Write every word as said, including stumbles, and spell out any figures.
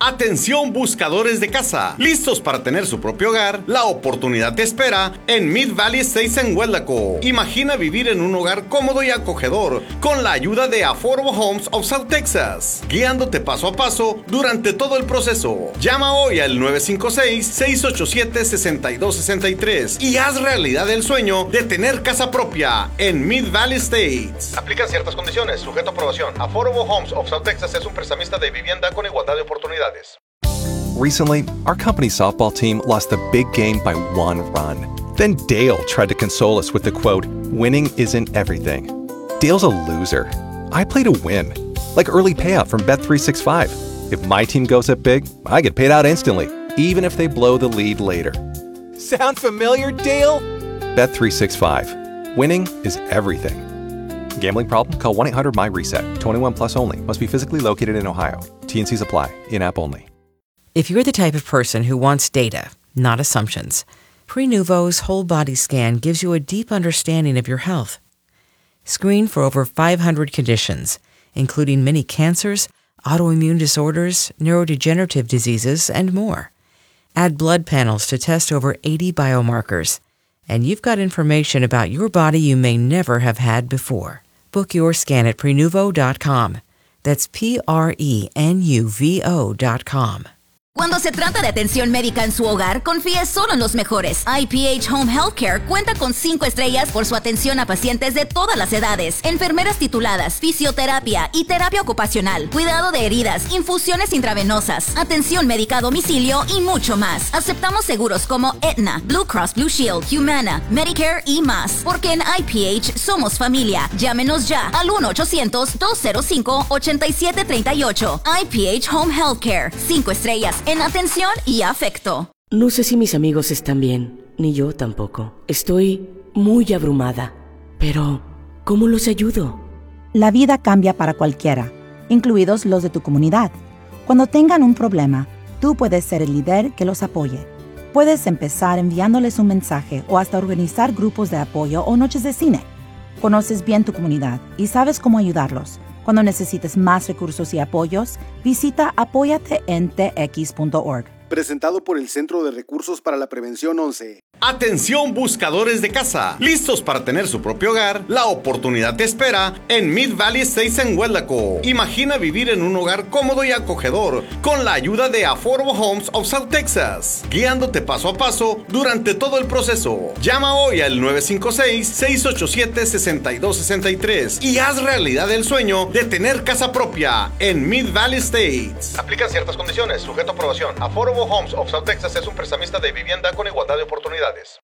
Atención buscadores de casa, listos para tener su propio hogar. La oportunidad te espera en Mid Valley Estates en Huelaco. Imagina vivir en un hogar cómodo y acogedor con la ayuda de Affordable Homes of South Texas, guiándote paso a paso durante todo el proceso. Llama hoy al nueve cinco seis, seis ocho siete, seis dos seis tres y haz realidad el sueño de tener casa propia en Mid Valley Estates. Aplican ciertas condiciones, sujeto a aprobación. Affordable Homes of South Texas es un prestamista de vivienda con igualdad de oportunidades. Recently, our company's softball team lost the big game by one run. Then Dale tried to console us with the quote, "Winning isn't everything." Dale's a loser. I play to win. Like early payout from Bet three sixty-five. If my team goes up big, I get paid out instantly, even if they blow the lead later. Sound familiar, Dale? Bet three sixty-five. Winning is everything. Gambling problem? Call one eight hundred M Y reset. twenty-one plus only. Must be physically located in Ohio. T and C's apply. In-app only. If you're the type of person who wants data, not assumptions, Prenuvo's whole body scan gives you a deep understanding of your health. Screen for over five hundred conditions, including many cancers, autoimmune disorders, neurodegenerative diseases, and more. Add blood panels to test over eighty biomarkers, and you've got information about your body you may never have had before. Book your scan at Prenuvo dot com. That's P R E N U V O dot com. Cuando se trata de atención médica en su hogar, confíe solo en los mejores. I P H Home Healthcare cuenta con cinco estrellas por su atención a pacientes de todas las edades, enfermeras tituladas, fisioterapia y terapia ocupacional, cuidado de heridas, infusiones intravenosas, atención médica a domicilio y mucho más. Aceptamos seguros como Aetna, Blue Cross Blue Shield, Humana, Medicare y más, porque en I P H somos familia. Llámenos ya al uno ochocientos, dos cero cinco, ocho siete tres ocho. I P H Home Healthcare, cinco estrellas en atención y afecto. No sé si mis amigos están bien, ni yo tampoco. Estoy muy abrumada. Pero, ¿cómo los ayudo? La vida cambia para cualquiera, incluidos los de tu comunidad. Cuando tengan un problema, tú puedes ser el líder que los apoye. Puedes empezar enviándoles un mensaje o hasta organizar grupos de apoyo o noches de cine. Conoces bien tu comunidad y sabes cómo ayudarlos. Cuando necesites más recursos y apoyos, visita apóyate en t x punto org. Presentado por el Centro de Recursos para la Prevención once. Atención buscadores de casa, listos para tener su propio hogar. La oportunidad te espera en Mid Valley Estates en Huelaco. Imagina vivir en un hogar cómodo y acogedor con la ayuda de Affordable Homes of South Texas, guiándote paso a paso durante todo el proceso. Llama hoy al nueve cinco seis, seis ocho siete, seis dos seis tres y haz realidad el sueño de tener casa propia en Mid Valley Estates. Aplican ciertas condiciones, sujeto a aprobación. Affordable Homes of South Texas es un prestamista de vivienda con igualdad de oportunidades.